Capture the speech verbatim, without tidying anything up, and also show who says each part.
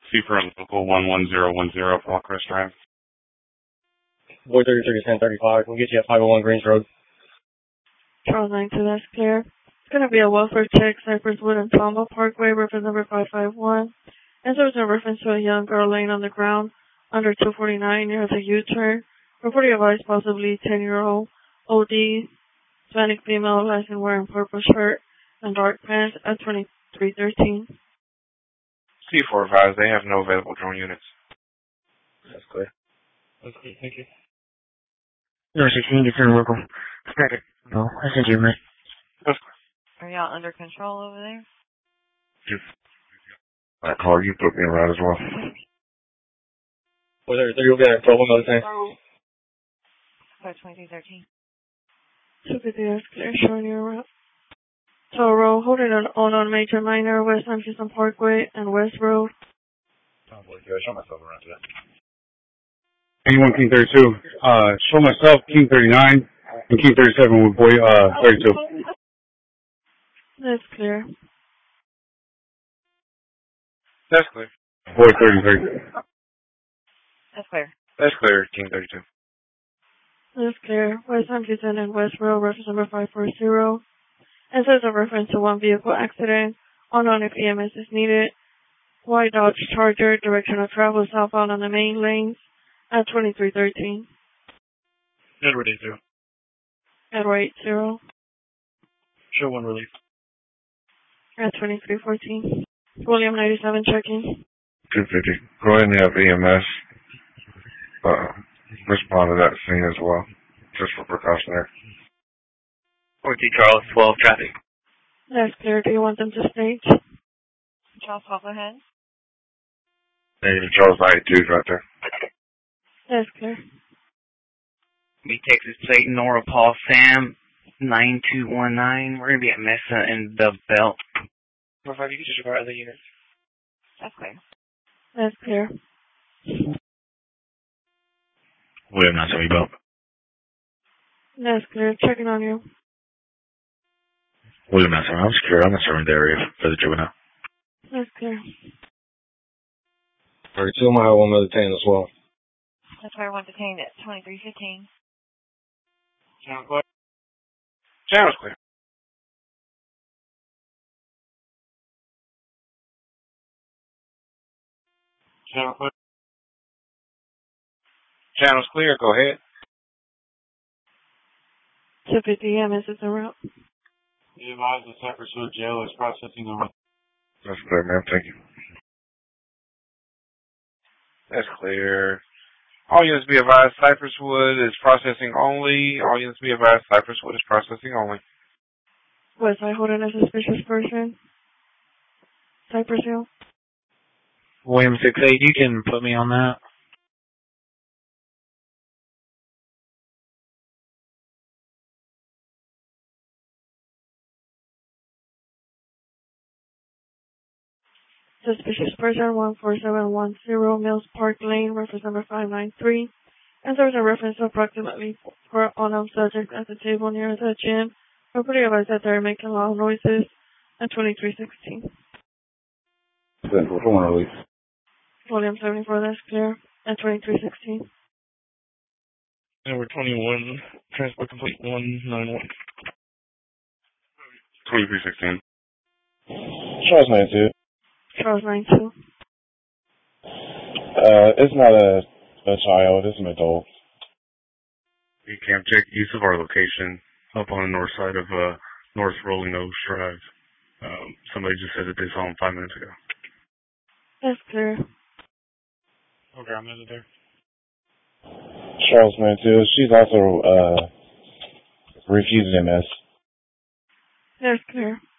Speaker 1: Seaford and Local one one zero one zero, Falcrest Drive.
Speaker 2: Boy thirty-three to ten thirty-five. We'll get you at five oh one Greens Road.
Speaker 3: Charles nine two, that's clear. It's going to be a welfare check, Cypress Wood and Tomball Parkway, reference number five five one. And there's a reference to a young girl laying on the ground under two forty-nine near the U-turn. Reporting advice possibly ten-year-old O D, Hispanic female, last and wearing purple shirt and dark pants at twenty-three thirteen.
Speaker 1: C four advised, they have no available drone units.
Speaker 2: That's clear. That's clear, thank you.
Speaker 4: No, sixteen, it's in local. No, I sent you, man.
Speaker 1: That's
Speaker 5: Are y'all under control over there?
Speaker 1: Yes. That car, you put me around as well.
Speaker 2: Boy thirty-three, you'll get at twelve another time.
Speaker 5: Code twenty-three thirteen.
Speaker 3: two fifty, that's clear, showing you around. Toro, holding an on Major Minor, West Hutchinson Parkway and West Road.
Speaker 2: Oh, boy, I show myself around today.
Speaker 6: eighty-one King thirty-two. Uh, show myself King thirty-nine and King thirty-seven with boy uh thirty-two.
Speaker 3: That's clear.
Speaker 1: That's clear.
Speaker 6: Boy thirty-three.
Speaker 5: That's clear.
Speaker 1: That's clear, King thirty-two.
Speaker 3: That's clear. West Hutchinson and West Road, reference number five four zero. And says a reference to one vehicle accident. Unknown if E M S is needed. White Dodge Charger, direction of travel southbound on the main lanes at twenty-three thirteen.
Speaker 2: Edward eight zero.
Speaker 3: Edward eight zero.
Speaker 2: Show one relief.
Speaker 3: At twenty-three fourteen. William ninety-seven checking.
Speaker 1: two fifty. Go ahead and have E M S uh, respond to that scene as well, just for precautionary.
Speaker 2: forty Charles, twelve traffic.
Speaker 3: That's clear. Do you want them to stage?
Speaker 5: Charles, go ahead.
Speaker 1: Negative, Charles ninety-two is right there.
Speaker 3: That's clear.
Speaker 4: B Texas plate Nora Paul Sam nine two one nine. We're gonna be at Mesa and the Belt.
Speaker 2: Four five, you can just require other units.
Speaker 5: That's clear.
Speaker 3: That's clear.
Speaker 4: William nine seventy Belt.
Speaker 3: That's clear. Checking on you.
Speaker 4: William nine seventy. I'm secure. I'm not serving the area for the juvenile.
Speaker 3: That's clear.
Speaker 2: thirty-two mile, one another ten as well.
Speaker 5: That's where I want detained at twenty-three fifteen.
Speaker 1: Channel clear. Channel's clear. Channel clear. Channel's clear. Go ahead.
Speaker 3: two fifty M S is en route.
Speaker 6: Be advised the Cypress Wood Jail is processing the.
Speaker 1: That's clear, ma'am. Thank you. That's clear. All units be advised, Cypress Wood is processing only. All units be advised, Cypress Wood is processing only.
Speaker 3: Was I holding a suspicious person? Cypress Hill?
Speaker 4: William six eight. You can put me on that.
Speaker 3: Suspicious person one four seven one zero Mills Park Lane, reference number five nine three. And there's a reference to approximately four unknown subjects at the table near the gym. Nobody realized that they're making loud noises at twenty-three sixteen.
Speaker 6: One release.
Speaker 3: William seventy-four, that's clear. At twenty-three sixteen.
Speaker 2: Number twenty-one, transport complete one nine one.
Speaker 1: twenty-three sixteen.
Speaker 2: Charles ninety-two.
Speaker 3: Charles nine two.
Speaker 2: Uh, it's not a, a child, it's an adult.
Speaker 1: You can check use of our location up on the north side of uh, North Rolling Oaks Drive. Um, somebody just said that they saw him five minutes ago.
Speaker 3: That's clear.
Speaker 6: Okay, I'm in there.
Speaker 2: Charles ninety-two, she's also uh refused M S.
Speaker 3: That's clear.